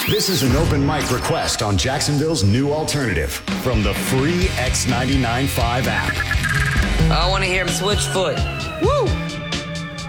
This is an open mic request on Jacksonville's new alternative from the free X99.5 app. I want to hear him switch foot. Woo!